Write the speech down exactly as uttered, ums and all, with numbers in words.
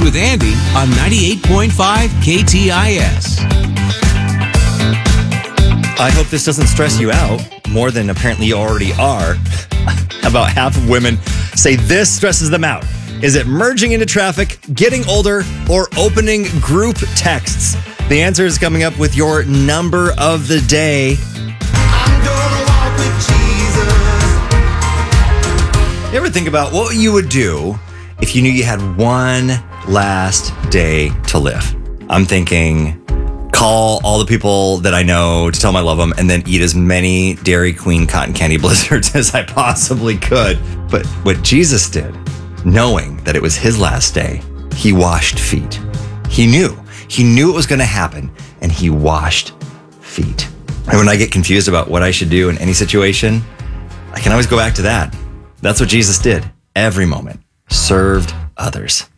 with Andy on ninety-eight point five K T I S. I hope this doesn't stress you out more than apparently you already are. About half of women say this stresses them out. Is it merging into traffic, getting older, or opening group texts? The answer is coming up with your number of the day. I'm gonna walk with Jesus. You ever think about what you would do if you knew you had one last day to live? I'm thinking call all the people that I know to tell them I love them and then eat as many Dairy Queen cotton candy blizzards as I possibly could. But what Jesus did, knowing that it was his last day, he washed feet. He knew. He knew it was going to happen, and he washed feet. And when I get confused about what I should do in any situation, I can always go back to that. That's what Jesus did every moment. Served others.